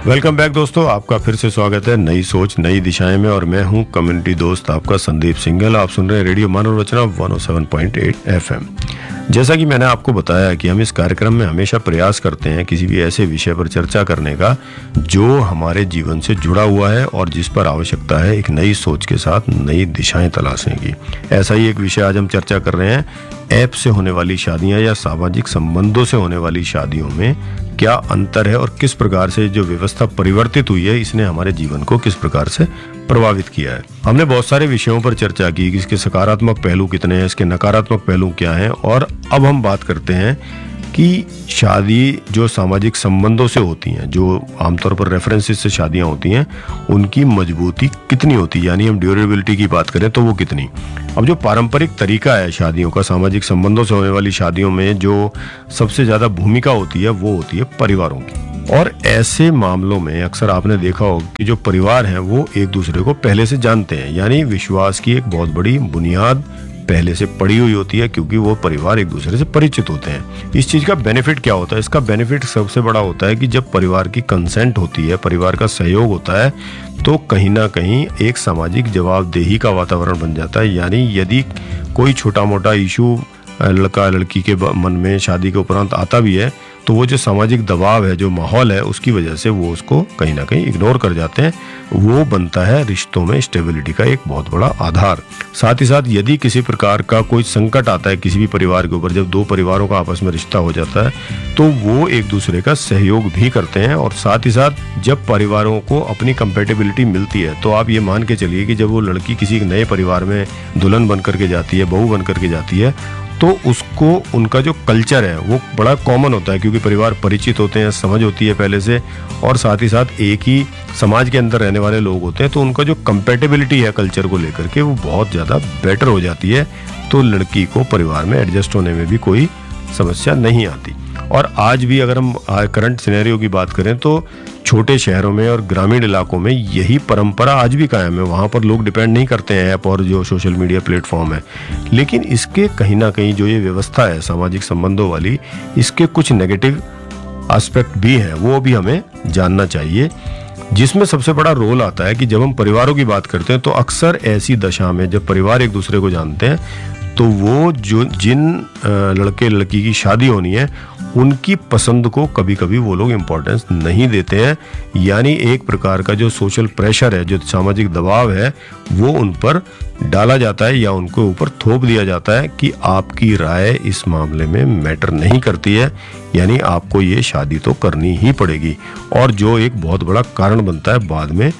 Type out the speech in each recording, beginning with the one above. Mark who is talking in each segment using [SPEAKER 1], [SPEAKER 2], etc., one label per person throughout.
[SPEAKER 1] Welcome back दोस्तों, आपका फिर से स्वागत है नई सोच नई दिशाएं में। और मैं हूं कम्युनिटी दोस्त आपका संदीप सिंघल। आप सुन रहे हैं रेडियो मानव रचना 107.8 FM। जैसा कि मैंने आपको बताया कि हम इस कार्यक्रम में हमेशा प्रयास करते हैं किसी भी ऐसे विषय पर चर्चा करने का जो हमारे जीवन से जुड़ा हुआ है और जिस पर आवश्यकता है एक नई सोच के साथ नई दिशाएं तलाशने की। ऐसा ही एक विषय आज हम चर्चा कर रहे हैं, ऐप से होने वाली शादियां या सामाजिक संबंधों से होने वाली शादियों में क्या अंतर है और किस प्रकार से जो व्यवस्था परिवर्तित हुई है इसने हमारे जीवन को किस प्रकार से प्रभावित किया है। हमने बहुत सारे विषयों पर चर्चा की कि इसके सकारात्मक पहलू कितने हैं, इसके नकारात्मक पहलू क्या हैं, और अब हम बात करते हैं कि शादी जो सामाजिक संबंधों से होती हैं, जो आमतौर पर रेफरेंसेस से शादियां होती हैं, उनकी मजबूती कितनी होती है, यानी हम ड्यूरेबिलिटी की बात करें तो वो कितनी। अब जो पारंपरिक तरीका है शादियों का, सामाजिक संबंधों से होने वाली शादियों में जो सबसे ज्यादा भूमिका होती है वो होती है परिवारों की। और ऐसे मामलों में अक्सर आपने देखा होगा कि जो परिवार हैं वो एक दूसरे को पहले से जानते हैं, यानी विश्वास की एक बहुत बड़ी बुनियाद पहले से पड़ी हुई होती है, क्योंकि वो परिवार एक दूसरे से परिचित होते हैं। इस चीज का बेनिफिट क्या होता है? इसका बेनिफिट सबसे बड़ा होता है कि जब परिवार की कंसेंट होती है, परिवार का सहयोग होता है, तो कहीं ना कहीं एक सामाजिक जवाबदेही का वातावरण बन जाता है। यानी यदि कोई छोटा मोटा इशू लड़का लड़की के मन में शादी के उपरांत आता भी है, तो वो जो सामाजिक दबाव है, जो माहौल है, उसकी वजह से वो उसको कहीं ना कहीं इग्नोर कर जाते हैं। वो बनता है रिश्तों में स्टेबिलिटी का एक बहुत बड़ा आधार। साथ ही साथ यदि किसी प्रकार का कोई संकट आता है किसी भी परिवार के ऊपर, जब दो परिवारों का आपस में रिश्ता हो जाता है, तो वो एक दूसरे का सहयोग भी करते हैं। और साथ ही साथ जब परिवारों को अपनी कंपेटेबिलिटी मिलती है, तो आप ये मान के चलिए कि जब वो लड़की किसी नए परिवार में दुल्हन बन करके जाती है, बहू बन करके जाती है, तो उसको उनका जो कल्चर है वो बड़ा कॉमन होता है, क्योंकि परिवार परिचित होते हैं, समझ होती है पहले से, और साथ ही साथ एक ही समाज के अंदर रहने वाले लोग होते हैं, तो उनका जो कंपेटेबिलिटी है कल्चर को लेकर के वो बहुत ज़्यादा बेटर हो जाती है। तो लड़की को परिवार में एडजस्ट होने में भी कोई समस्या नहीं आती। और आज भी अगर हम करंट सिनेरियो की बात करें तो छोटे शहरों में और ग्रामीण इलाकों में यही परंपरा आज भी कायम है। वहाँ पर लोग डिपेंड नहीं करते हैं ऐप और जो सोशल मीडिया प्लेटफॉर्म है, लेकिन इसके कहीं ना कहीं जो ये व्यवस्था है सामाजिक संबंधों वाली, इसके कुछ नेगेटिव एस्पेक्ट भी हैं, वो भी हमें जानना चाहिए। जिसमें सबसे बड़ा रोल आता है कि जब हम परिवारों की बात करते हैं तो अक्सर ऐसी दशा में जब परिवार एक दूसरे को जानते हैं, तो वो जो जिन लड़के लड़की की शादी होनी है उनकी पसंद को कभी कभी वो लोग इम्पोर्टेंस नहीं देते हैं। यानी एक प्रकार का जो सोशल प्रेशर है, जो सामाजिक दबाव है, वो उन पर डाला जाता है या उनको ऊपर थोप दिया जाता है कि आपकी राय इस मामले में मैटर नहीं करती है, यानी आपको ये शादी तो करनी ही पड़ेगी। और जो एक बहुत बड़ा कारण बनता है बाद में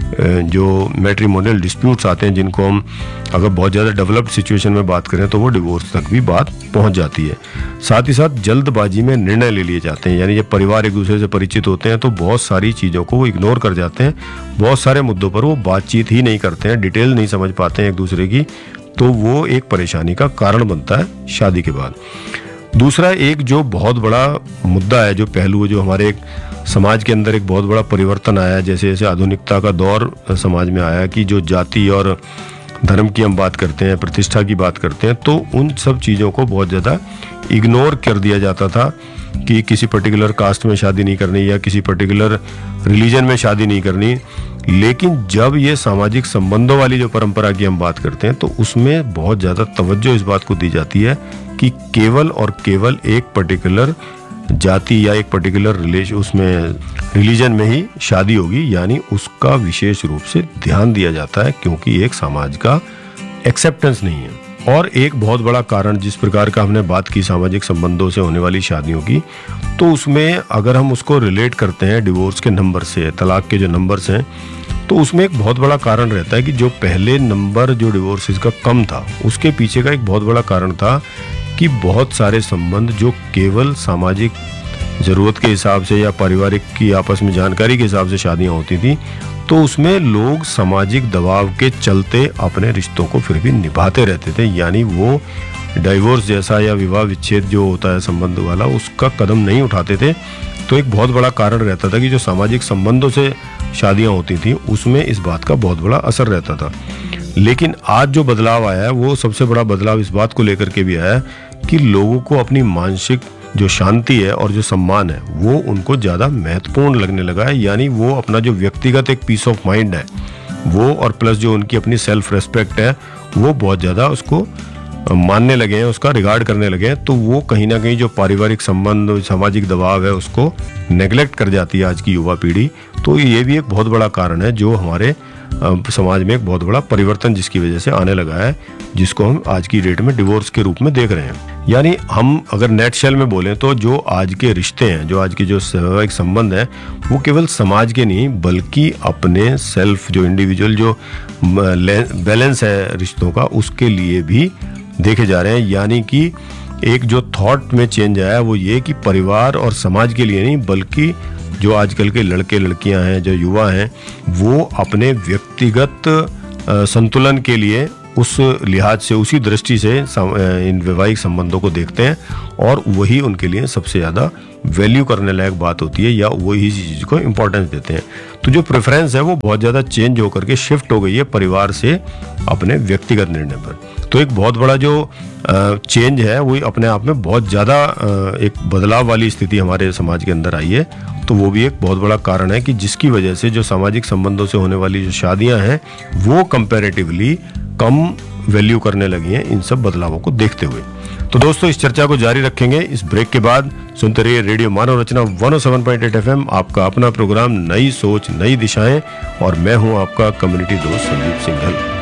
[SPEAKER 1] जो मैट्रिमोनियल डिस्प्यूट्स आते हैं, जिनको हम अगर बहुत ज़्यादा डेवलप्ड सिचुएशन में बात करें तो वो डिवोर्स तक भी बात पहुंच जाती है। साथ ही साथ जल्दबाजी में निर्णय ले लिए जाते हैं, यानी जब परिवार एक दूसरे से परिचित होते हैं तो बहुत सारी चीज़ों को वो इग्नोर कर जाते हैं, बहुत सारे मुद्दों पर वो बातचीत ही नहीं करते हैं, डिटेल नहीं समझ पाते हैं एक दूसरे की, तो वो एक परेशानी का कारण बनता है शादी के बाद। दूसरा एक जो बहुत बड़ा मुद्दा है, जो पहलू है, जो हमारे एक समाज के अंदर एक बहुत बड़ा परिवर्तन आया है, जैसे जैसे आधुनिकता का दौर समाज में आया, कि जो जाति और धर्म की हम बात करते हैं, प्रतिष्ठा की बात करते हैं, तो उन सब चीज़ों को बहुत ज़्यादा इग्नोर कर दिया जाता था कि किसी पर्टिकुलर कास्ट में शादी नहीं करनी या किसी पर्टिकुलर रिलीजन में शादी नहीं करनी। लेकिन जब ये सामाजिक संबंधों वाली जो परंपरा की हम बात करते हैं तो उसमें बहुत ज़्यादा तवज्जो इस बात को दी जाती है कि केवल और केवल एक पर्टिकुलर जाति या एक पर्टिकुलर रिलीजन में ही शादी होगी, यानी उसका विशेष रूप से ध्यान दिया जाता है, क्योंकि एक समाज का एक्सेप्टेंस नहीं है। और एक बहुत बड़ा कारण जिस प्रकार का हमने बात की सामाजिक संबंधों से होने वाली शादियों की, तो उसमें अगर हम उसको रिलेट करते हैं डिवोर्स के नंबर से, तलाक के जो नंबर्स हैं, तो उसमें एक बहुत बड़ा कारण रहता है कि जो पहले नंबर जो डिवोर्सेस का कम था, उसके पीछे का एक बहुत बड़ा कारण था कि बहुत सारे संबंध जो केवल सामाजिक ज़रूरत के हिसाब से या पारिवारिक की आपस में जानकारी के हिसाब से शादियां होती थी, तो उसमें लोग सामाजिक दबाव के चलते अपने रिश्तों को फिर भी निभाते रहते थे। यानी वो डाइवोर्स जैसा या विवाह विच्छेद जो होता है संबंध वाला, उसका कदम नहीं उठाते थे। तो एक बहुत बड़ा कारण रहता था कि जो सामाजिक संबंधों से शादियां होती थी उसमें इस बात का बहुत बड़ा असर रहता था। लेकिन आज जो बदलाव आया है वो सबसे बड़ा बदलाव इस बात को लेकर के भी आया कि लोगों को अपनी मानसिक जो शांति है और जो सम्मान है वो उनको ज़्यादा महत्वपूर्ण लगने लगा है। यानी वो अपना जो व्यक्तिगत एक पीस ऑफ माइंड है वो, और प्लस जो उनकी अपनी सेल्फ रेस्पेक्ट है, वो बहुत ज़्यादा उसको मानने लगे हैं, उसका रिगार्ड करने लगे हैं। तो वो कहीं ना कहीं जो पारिवारिक संबंध, सामाजिक दबाव है, उसको नेग्लेक्ट कर जाती है आज की युवा पीढ़ी। तो ये भी एक बहुत बड़ा कारण है जो हमारे समाज में एक बहुत बड़ा परिवर्तन जिसकी वजह से आने लगा है, जिसको हम आज की डेट में डिवोर्स के रूप में देख रहे हैं। यानी हम अगर नेट शेल में बोलें तो जो आज के रिश्ते हैं, जो आज के जो वैवाहिक संबंध हैं, वो केवल समाज के नहीं बल्कि अपने सेल्फ जो इंडिविजुअल जो बैलेंस है रिश्तों का, उसके लिए भी देखे जा रहे हैं। यानी कि एक जो थॉट में चेंज आया वो ये कि परिवार और समाज के लिए नहीं बल्कि जो आजकल के लड़के लड़कियां हैं, जो युवा हैं, वो अपने व्यक्तिगत संतुलन के लिए उस लिहाज से, उसी दृष्टि से इन वैवाहिक संबंधों को देखते हैं और वही उनके लिए सबसे ज़्यादा वैल्यू करने लायक बात होती है, या वही चीज़ को इम्पोर्टेंस देते हैं। तो जो प्रेफरेंस है वो बहुत ज़्यादा चेंज होकर के शिफ्ट हो गई है परिवार से अपने व्यक्तिगत निर्णय पर। तो एक बहुत बड़ा जो चेंज है वो अपने आप में बहुत ज़्यादा एक बदलाव वाली स्थिति हमारे समाज के अंदर आई है। तो वो भी एक बहुत बड़ा कारण है कि जिसकी वजह से जो सामाजिक संबंधों से होने वाली जो शादियां हैं वो कंपैरेटिवली कम वैल्यू करने लगी हैं इन सब बदलावों को देखते हुए। तो दोस्तों इस चर्चा को जारी रखेंगे इस ब्रेक के बाद। सुनते रहिए रेडियो मानव रचना 107.8 FM, आपका अपना प्रोग्राम नई सोच नई दिशाएं, और मैं हूं आपका कम्युनिटी दोस्त संदीप सिंघल।